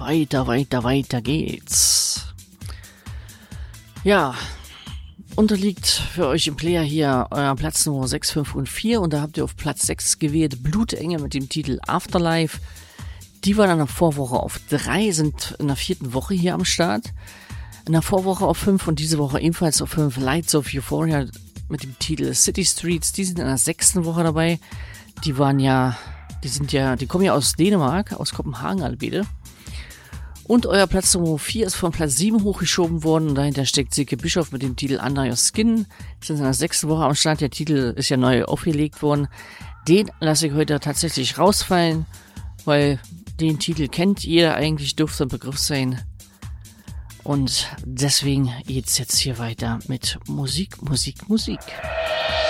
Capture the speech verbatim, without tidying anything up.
weiter, weiter, weiter geht's. Ja, unterliegt für euch im Player hier euer Platz Nummer sechs, fünf und vier und da habt ihr auf Platz sechs gewählt Blutenge mit dem Titel Afterlife. Die waren in der Vorwoche auf drei, sind in der vierten Woche hier am Start. In der Vorwoche auf fünf und diese Woche ebenfalls auf fünf Lights of Euphoria mit dem Titel City Streets. Die sind in der sechsten Woche dabei. Die waren ja, die sind ja, die kommen ja aus Dänemark, aus Kopenhagen alle beide. Und euer Platz Nummer vier ist von Platz sieben hochgeschoben worden und dahinter steckt Silke Bischof mit dem Titel Under Your Skin. Die sind in der sechsten Woche am Start. Der Titel ist ja neu aufgelegt worden. Den lasse ich heute tatsächlich rausfallen, weil den Titel kennt jeder eigentlich, dürfte ein Begriff sein. Und deswegen geht's jetzt hier weiter mit Musik, Musik, Musik.